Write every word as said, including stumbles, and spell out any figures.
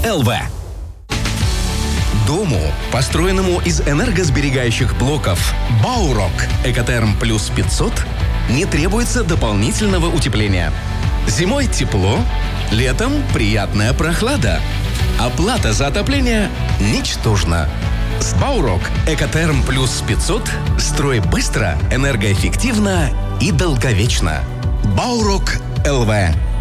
эл вэ. Дому, построенному из энергосберегающих блоков Баурок Экотерм Плюс пятьсот, не требуется дополнительного утепления. Зимой тепло, летом приятная прохлада. Оплата за отопление ничтожна. С Баурок Экотерм Плюс пятьсот строй быстро, энергоэффективно и долговечно. Баурок эл вэ.